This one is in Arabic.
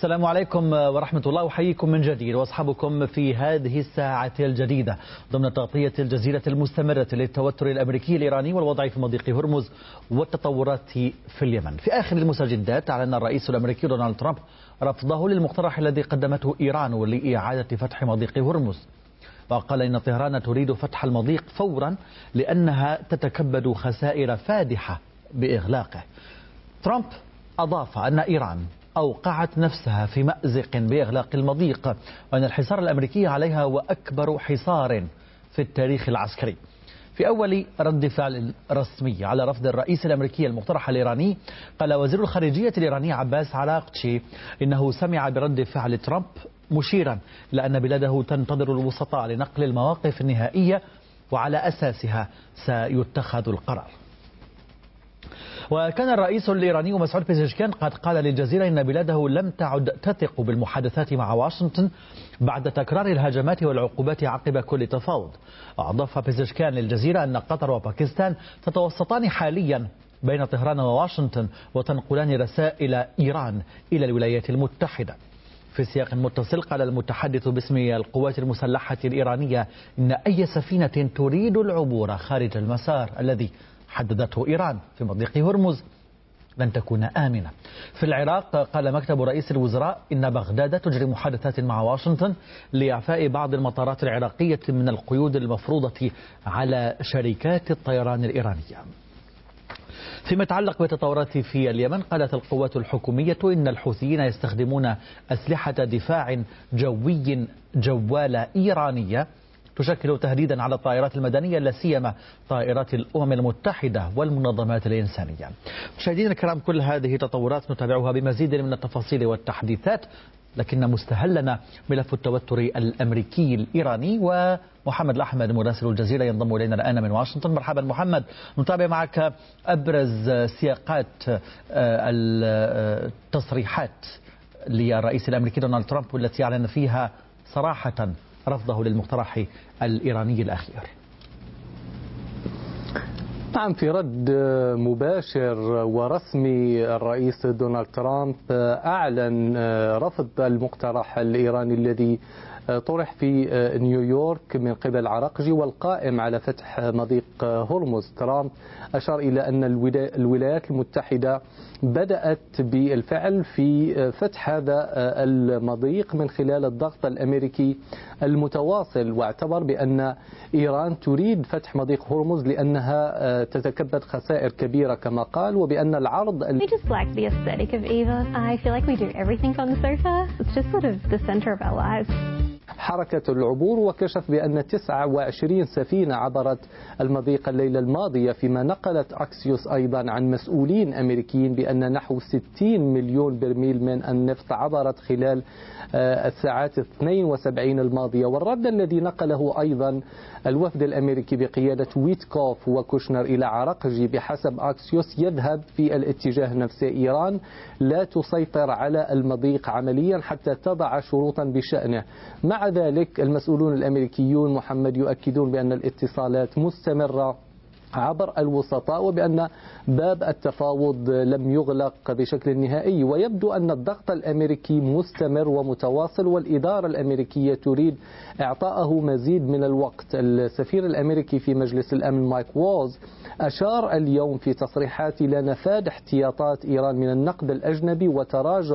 السلام عليكم ورحمة الله، أحييكم من جديد وأصحابكم في هذه الساعة الجديدة ضمن تغطية الجزيرة المستمرة للتوتر الأمريكي الإيراني والوضع في مضيق هرمز والتطورات في اليمن. في آخر المستجدات أعلن الرئيس الأمريكي دونالد ترامب رفضه للمقترح الذي قدمته إيران لإعادة فتح مضيق هرمز، وقال إن طهران تريد فتح المضيق فورا لأنها تتكبد خسائر فادحة بإغلاقه. ترامب أضاف أن إيران أوقعت نفسها في مأزق بإغلاق المضيق، وأن الحصار الأمريكي عليها هو أكبر حصار في التاريخ العسكري. في أول رد فعل رسمي على رفض الرئيس الأمريكي المقترح الإيراني، قال وزير الخارجية الإيراني عباس عراقتشي إنه سمع برد فعل ترامب، مشيرا لأن بلاده تنتظر الوسطاء لنقل المواقف النهائية وعلى أساسها سيتخذ القرار. وكان الرئيس الإيراني مسعود بيزشكيان قد قال للجزيرة إن بلاده لم تعد تثق بالمحادثات مع واشنطن بعد تكرار الهجمات والعقوبات عقب كل تفاوض. أضاف بيزشكيان للجزيرة أن قطر وباكستان تتوسطان حاليا بين طهران وواشنطن وتنقلان رسائل إيران إلى الولايات المتحدة. في سياق متصل قال المتحدث باسم القوات المسلحة الإيرانية إن أي سفينة تريد العبور خارج المسار الذي حددته إيران في مضيق هرمز لن تكون آمنة. في العراق قال مكتب رئيس الوزراء إن بغداد تجري محادثات مع واشنطن لإعفاء بعض المطارات العراقية من القيود المفروضة على شركات الطيران الإيرانية. فيما يتعلق بالتطورات في اليمن، قالت القوات الحكومية إن الحوثيين يستخدمون أسلحة دفاع جوي جوالة إيرانية تشكل تهديدا على الطائرات المدنية، لا سيما طائرات الأمم المتحدة والمنظمات الإنسانية. مشاهدينا الكرام، كل هذه تطورات نتابعها بمزيد من التفاصيل والتحديثات، لكن مستهلنا ملف التوتر الأمريكي الإيراني. ومحمد الأحمد مراسل الجزيرة ينضم إلينا الآن من واشنطن. مرحبا محمد، نتابع معك أبرز سياقات التصريحات للرئيس الأمريكي دونالد ترامب والتي أعلن فيها صراحة رفضه للمقترح الإيراني الأخير. نعم، في رد مباشر ورسمي الرئيس دونالد ترامب أعلن رفض المقترح الإيراني الذي طرح في نيويورك من قبل عراقجي والقائم على فتح مضيق هرمز. ترامب أشار إلى أن الولايات المتحدة بدأت بالفعل في فتح هذا المضيق من خلال الضغط الأمريكي المتواصل، واعتبر بأن إيران تريد فتح مضيق هرمز لأنها تتكبد خسائر كبيرة كما قال، وبأن العرض حركة العبور. وكشف بأن 29 سفينة عبرت المضيق الليلة الماضية، فيما نقلت أكسيوس أيضا عن مسؤولين أمريكيين بأن نحو 60 مليون برميل من النفط عبرت خلال الساعات 72 الماضية. والرد الذي نقله أيضا الوفد الأمريكي بقيادة ويتكوف وكوشنر إلى عراقجي بحسب أكسيوس يذهب في الاتجاه نفسه. إيران لا تسيطر على المضيق عمليا حتى تضع شروطا بشأنه. مع ذلك المسؤولون الأمريكيون محمد يؤكدون بأن الاتصالات مستمرة عبر الوسطاء، وبأن باب التفاوض لم يغلق بشكل نهائي. ويبدو أن الضغط الأمريكي مستمر ومتواصل، والإدارة الأمريكية تريد إعطائه مزيد من الوقت. السفير الأمريكي في مجلس الأمن مايك وولز أشار اليوم في تصريحات إلى نفاذ احتياطات إيران من النقد الأجنبي وتراجع